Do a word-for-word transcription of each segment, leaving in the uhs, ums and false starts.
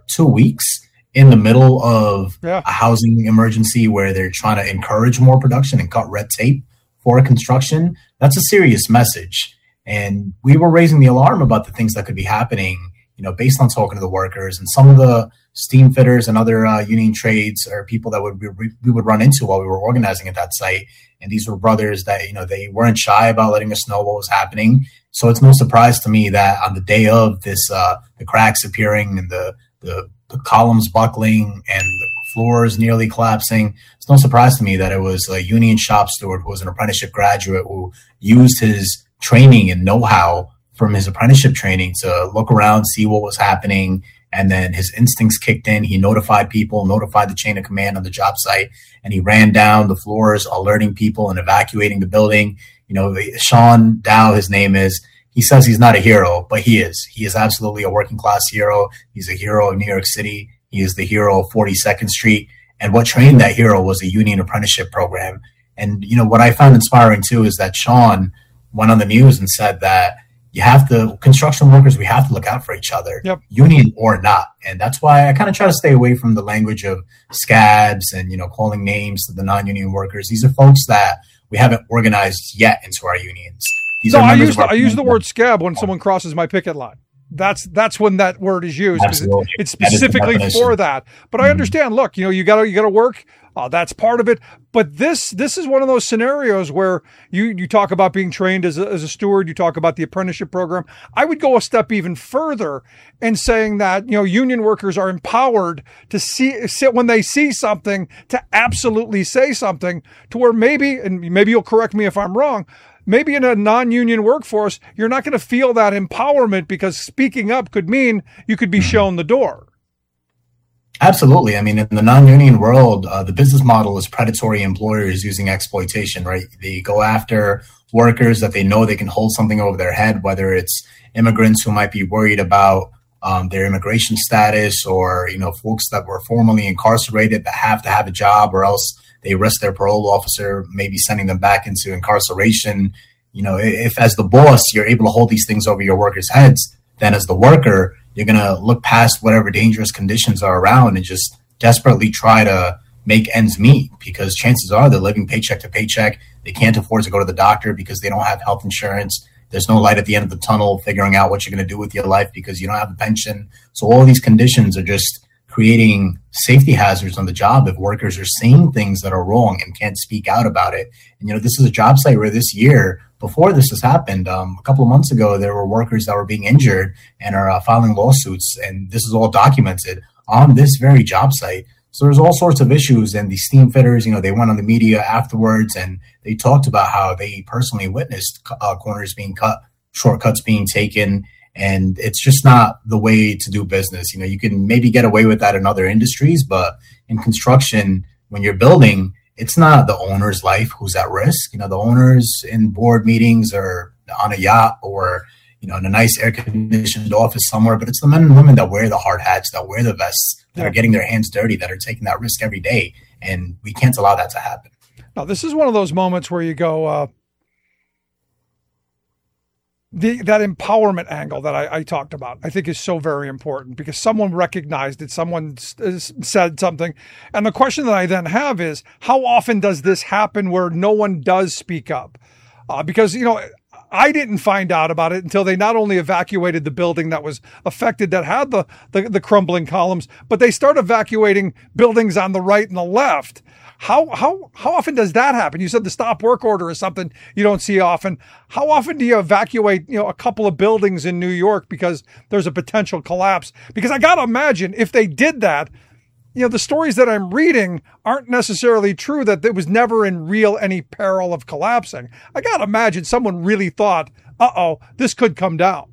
two weeks in the middle of yeah. a housing emergency where they're trying to encourage more production and cut red tape for construction. That's a serious message. And we were raising the alarm about the things that could be happening, you know, based on talking to the workers, and some of the steam fitters and other uh, union trades or people that would we, we would run into while we were organizing at that site. And these were brothers that, you know, they weren't shy about letting us know what was happening. So it's no surprise to me that on the day of this, uh, the cracks appearing and the, the, the columns buckling and the floors nearly collapsing, it's no surprise to me that it was a union shop steward who was an apprenticeship graduate who used his training and know-how from his apprenticeship training to look around, see what was happening. And then his instincts kicked in. He notified people, notified the chain of command on the job site, and he ran down the floors, alerting people and evacuating the building. You know, Sean Dow, his name is, he says he's not a hero, but he is. He is absolutely a working class hero. He's a hero of New York City. He is the hero of forty-second Street. And what trained that hero was a union apprenticeship program. And, you know, what I found inspiring too is that Sean went on the news and said that you have to, construction workers, we have to look out for each other, yep. union or not. And that's why I kind of try to stay away from the language of scabs and, you know, calling names to the non-union workers. These are folks that we haven't organized yet into our unions. These no, are I use the, I use the word scab when someone crosses my picket line. That's that's when that word is used. Absolutely. It, it's specifically for that. But mm-hmm. I understand. Look, you know, you gotta you gotta work. Uh, that's part of it. But this this is one of those scenarios where you you talk about being trained as a, as a steward. You talk about the apprenticeship program. I would go a step even further in saying that, you know, union workers are empowered to see sit when they see something to absolutely say something, to where maybe, and maybe you'll correct me if I'm wrong, maybe in a non-union workforce, you're not going to feel that empowerment because speaking up could mean you could be shown the door. Absolutely. I mean, in the non-union world, uh, the business model is predatory employers using exploitation, right? They go after workers that they know they can hold something over their head, whether it's immigrants who might be worried about um, their immigration status, or, you know, folks that were formerly incarcerated that have to have a job, or else they risk their parole officer maybe sending them back into incarceration. You know, if as the boss, you're able to hold these things over your workers' heads, then as the worker, you're going to look past whatever dangerous conditions are around and just desperately try to make ends meet, because chances are they're living paycheck to paycheck. They can't afford to go to the doctor because they don't have health insurance. There's no light at the end of the tunnel figuring out what you're going to do with your life because you don't have a pension. So all of these conditions are just creating safety hazards on the job if workers are saying things that are wrong and can't speak out about it. And, you know, this is a job site where this year, before this has happened, um, a couple of months ago, there were workers that were being injured and are uh, filing lawsuits. And this is all documented on this very job site. So there's all sorts of issues. And the steam fitters, you know, they went on the media afterwards and they talked about how they personally witnessed uh, corners being cut, shortcuts being taken. And it's just not the way to do business. You know, you can maybe get away with that in other industries, but in construction, when you're building, it's not the owner's life who's at risk. You know, the owners in board meetings or on a yacht or, you know, in a nice air conditioned office somewhere, but it's the men and women that wear the hard hats, that wear the vests, that are getting their hands dirty, that are taking that risk every day. And we can't allow that to happen. Now, this is one of those moments where you go, uh, The, that empowerment angle that I, I talked about, I think is so very important, because someone recognized it, someone s- said something. And the question that I then have is, how often does this happen where no one does speak up? Uh, because, you know, I didn't find out about it until they not only evacuated the building that was affected, that had the, the, the crumbling columns, but they start evacuating buildings on the right and the left. How how how often does that happen? You said the stop work order is something you don't see often. How often do you evacuate, you know, a couple of buildings in New York because there's a potential collapse? Because I got to imagine if they did that, you know, the stories that I'm reading aren't necessarily true, that it was never in real any peril of collapsing. I got to imagine someone really thought, uh-oh, this could come down.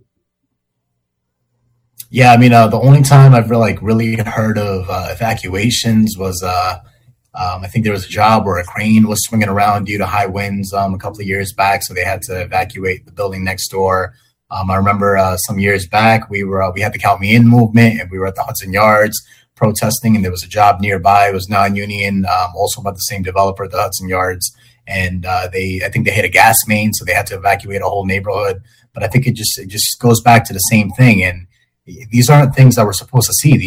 Yeah, I mean, uh, the only time I've really, like really heard of uh, evacuations was uh Um, I think there was a job where a crane was swinging around due to high winds um, a couple of years back, so they had to evacuate the building next door. Um, I remember uh, some years back, we were uh, we had the Count Me In movement, and we were at the Hudson Yards protesting, and there was a job nearby. It was non-union, um, also by the same developer at the Hudson Yards, and uh, they I think they hit a gas main, so they had to evacuate a whole neighborhood. But I think it just it just goes back to the same thing, and these aren't things that we're supposed to see.